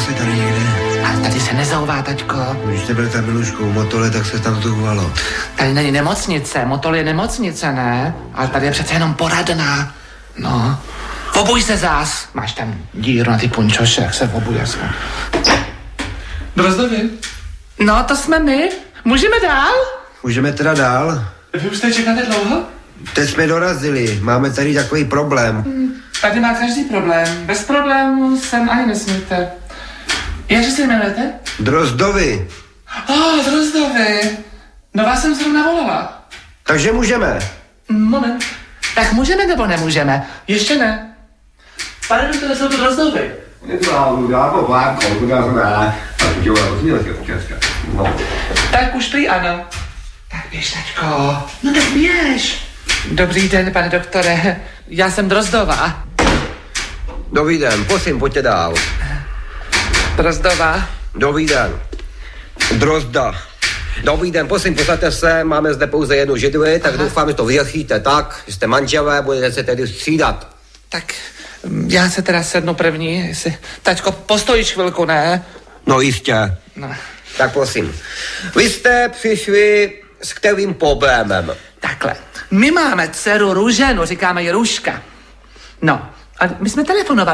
zase tady někde. Ale tady se nezouvá, taťko. Když jste byl tam Milušku v Motole, tak se tam zouvalo. Tady není nemocnice, Motol je nemocnice, ne? Ale tady je přece jenom poradna. No. Obuj se zás. Máš tam díru na ty punčoše, jak se obuje. Drozdovi? No, to jsme my. Můžeme dál? Můžeme teda dál? Vy už tady čekáte dlouho? Teď jsme dorazili, máme tady takový problém. Tady má každý problém. Bez problémů sem ani nesmíte. Jakže se jmenujete? Drozdovi. Drozdovi. No vás jsem zrovna volala. Takže můžeme. Moment. Tak můžeme nebo nemůžeme? Ještě ne. Pane doktore, jsou to Drozdovi. Tak už prý ano. Tak běž, tačko. No tak běž. Dobrý den, pane doktore. Já jsem Drozdová. Dobrý den, prosím, pojďte dál. Drozdová. Dobrý den. Drozda. Dobrý den, prosím, posaďte se, máme zde pouze jednu židli, tak doufám, že to vyřešíte tak, že jste manželé, budete se tedy střídat. Tak já se teda sednu první. Tačko, postojíš chvilku, ne? No jistě. No. Tak prosím. Vy jste přišli s kterým problémem? Takhle. My máme dceru Růženu, říkáme ji Růžka. No, a my jsme telefonovali